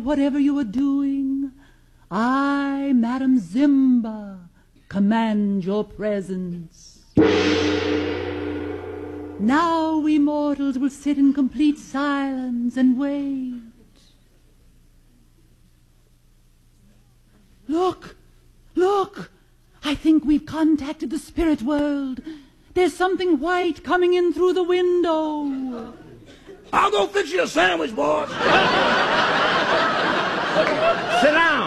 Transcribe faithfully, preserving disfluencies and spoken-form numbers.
Whatever you are doing, I, Madam Zimba, command your presence. Now we mortals will sit in complete silence and wait. Look! Look! I think we've contacted the spirit world. There's something white coming in through the window. I'll go fix you a sandwich, boy. Sit down.